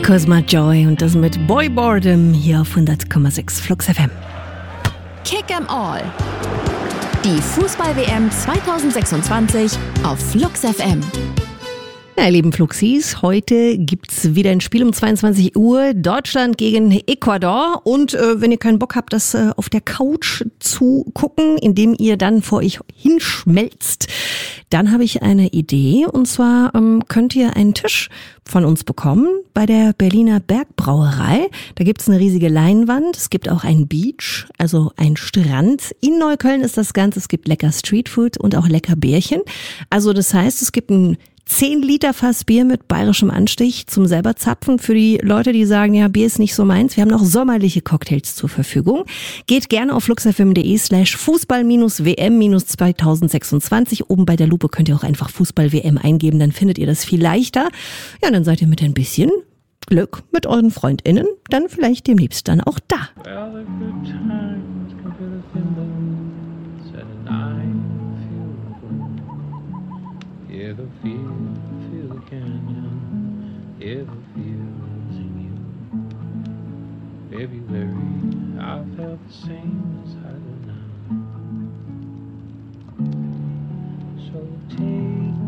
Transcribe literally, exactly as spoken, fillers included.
Cosma Joy und das mit Boy Boredom hier auf hundert Komma sechs Flux F M. Kick 'em All. Die Fußball-W M zwanzig sechsundzwanzig auf Flux F M. Ja, ihr lieben Fluxis, heute gibt's wieder ein Spiel um zweiundzwanzig Uhr, Deutschland gegen Ecuador. Und äh, wenn ihr keinen Bock habt, das äh, auf der Couch zu gucken, indem ihr dann vor euch hinschmelzt, dann habe ich eine Idee. Und zwar ähm, könnt ihr einen Tisch von uns bekommen bei der Berliner Bergbrauerei. Da gibt's eine riesige Leinwand, es gibt auch einen Beach, also einen Strand. In Neukölln ist das Ganze, es gibt lecker Streetfood und auch lecker Bärchen. Also das heißt, es gibt ein zehn Liter Fass Bier mit bayerischem Anstich zum selber zapfen für die Leute, die sagen, ja, Bier ist nicht so meins. Wir haben noch sommerliche Cocktails zur Verfügung. Geht gerne auf fluxfm.de slash Fußball-W M zwanzig sechsundzwanzig. Oben bei der Lupe könnt ihr auch einfach Fußball-W M eingeben, dann findet ihr das viel leichter. Ja, dann seid ihr mit ein bisschen Glück mit euren FreundInnen dann vielleicht demnächst dann auch da. Yeah, the feel, feel the canyon. Yeah, the feel's in you. February, I felt the same as I did.